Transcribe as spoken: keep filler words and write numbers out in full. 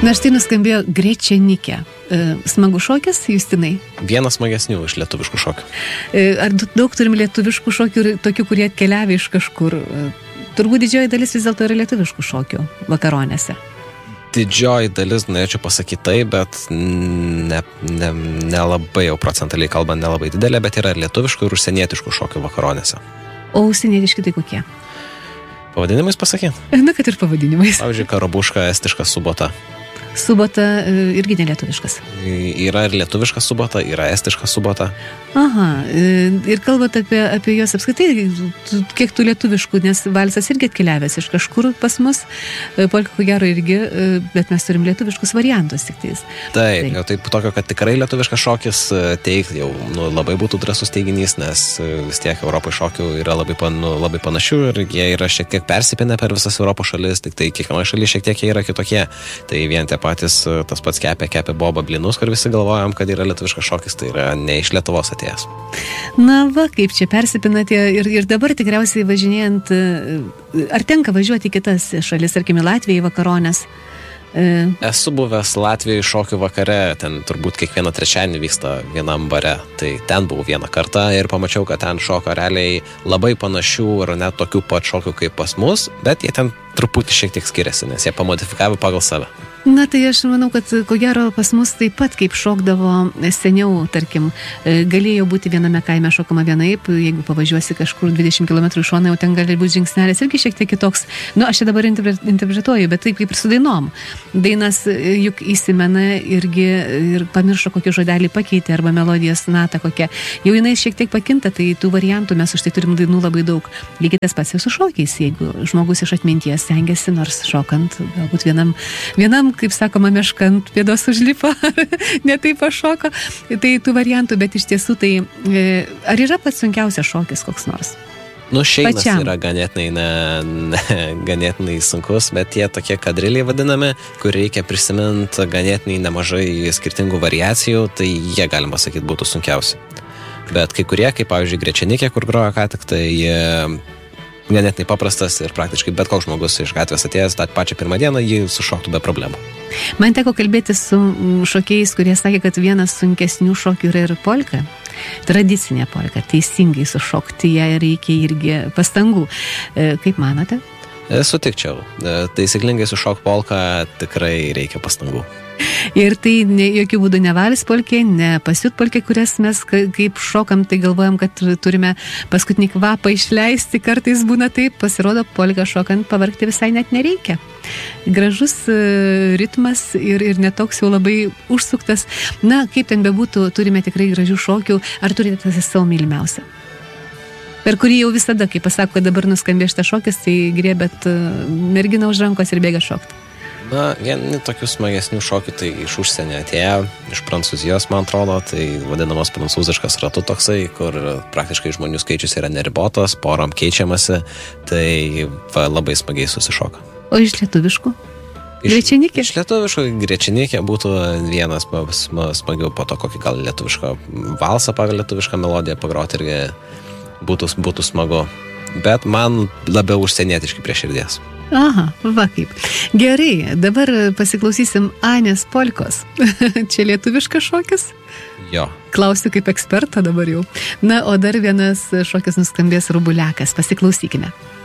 Na štai nuskambėjo Grečenikė. Smagu šokis, Justinai? Vienas smagesnių iš lietuviškų šokių. Ar daug turim lietuviškų šokių ir tokių, kurie atkeliavė iš kažkur? Turbūt didžioji dalis vis dėlto yra lietuviškų šokių vakaronėse. Didžioji dalis, norėčiau pasakyti tai, bet ne, ne, nelabai jau procentaliai kalbant, nelabai didelė, bet yra ir lietuviškų ir užsienietiškų šokių vakaronėse. O užsienietiški tai kokie? Pavadinimais pasakyti? Na, kad ir pavadinimais. Pavyzdžiui, karabuška, estiška subota. Subota irgi nelietuviškas. Yra ir lietuviška subota, yra estiška subota. Aha, ir kalbant apie, apie juos apskaitai, kiek tų lietuviškų, nes valsas irgi atkeliavęs iš kažkur pas mus, polka ko gero irgi, bet mes turim lietuviškus variantus tik tais. Taip, jau taip tokio, kad tikrai lietuviškas šokis teikti jau nu, labai būtų drąsus teiginys, nes vis tiek Europos šokių yra labai, nu, labai panašių ir jie yra šiek tiek persipinę per visas Europos šalis, tik tai kiekvienoje šalyje šiek tiek jie yra kitokie. Tai vien tie patys tas pats kepė, kepė boba blinus, kur visi galvojam, kad yra lietuviškas šokis, tai yra ne iš Lietuvos atėjęs. Na va, kaip čia persipinate ir, ir dabar tikriausiai važinėjant, ar tenka važiuoti į kitas šalis, tarkim, į Latviją, į vakaronės? Esu buvęs Latvijoje šokių vakare, ten turbūt kiekvieną trečiadienį vyksta vienam bare, tai ten buvau vieną kartą ir pamačiau, kad ten šoko realiai labai panašių ir net tokių pat šokių kaip pas mus, bet jie ten truputį šiek tiek skiriasi, nes jie pamodifikavo pagal save. Na, tai aš manau, kad ko gero pas mus taip pat kaip šokdavo seniau, tarkim, galėjo būti viename kaime šokama vienaip, jeigu pavažiuosi kažkur dvidešimt kilometrų iš šono, jau ten gali būti žingsnelis irgi šiek tiek kitoks. Nu, aš čia dabar interpretuoju, bet taip kaip ir su dainom. Dainas juk įsimena irgi ir pamiršo kokį žodelį pakeitė arba melodijos natą kokią. Jau jinai šiek tiek pakinta, tai tų variantų mes už tai turim dainų labai daug. Lygiai tas pats su šokiais, jeigu žmogus iš atminties stengiasi, nors šokant, galbūt vienam, vienam kaip sakoma, meškant pėdos užlipa, ne taip pašoko, tai tų variantų, bet iš tiesų tai, ar yra pats sunkiausias šokis koks nors? Nu, šeinas Pačiam. Yra ganėtinai, ne, ne, ganėtinai sunkus, bet tie tokie kadriliai vadinami, kur reikia prisiminti ganėtinai nemažai skirtingų variacijų, tai jie, galima sakyti, būtų sunkiausi. Bet kai kurie, kaip pavyzdžiui, Grečenikė, kur grojo ką tik, tai ganėtinai paprastas ir praktiškai bet koks žmogus iš gatvės atėjęs tą pačią pirmą dieną jį sušoktų be problemų. Man teko kalbėti su šokėjais, kurie sakė, kad vienas sunkesnių šokių yra ir polka. Tradicinė polka, teisingai sušokti ją reikia irgi pastangų. Kaip manote? Sutikčiau. Taisyklingai sušok polką tikrai reikia pastangų. Ir tai ne, jokių būdų ne valis polkė, ne pasiut polkė, kurias mes kaip šokam, tai galvojam, kad turime paskutinį kvapą išleisti, kartais būna taip, pasirodo polką šokant pavargti visai net nereikia. Gražus ritmas ir, ir netoks jau labai užsuktas. Na, kaip ten bebūtų, turime tikrai gražių šokių. Ar turite tas savo mylimiausią? Per kurį jau visada, kai pasako, kad dabar nuskambė šitas šokis, tai griebėt merginą už rankos ir bėga šokti. Na, vieni tokių smagesnių šokių tai iš užsienio atėjo, iš Prancūzijos, man atrodo, tai vadinamas prancūziškas ratu toksai, kur praktiškai žmonių skaičius yra neribotas, porom keičiamasi, tai va, labai smagiai susišoka. O iš lietuviškų? Grečenikė? Iš, iš lietuviškų Grečenikė būtų vienas smagiau, po to kokį gal lietuvišką valsą pagal lietuvišką melodiją pagroti irgi būtų, būtų smagu, bet man labiau užsienietiški prie širdies. Aha, va kaip. Gerai, dabar pasiklausysim Anės polkos. Čia lietuviškas šokis? Jo. Klausiu kaip ekspertą dabar jau. Na, o dar vienas šokis nuskambės Rubuliakas. Pasiklausykime.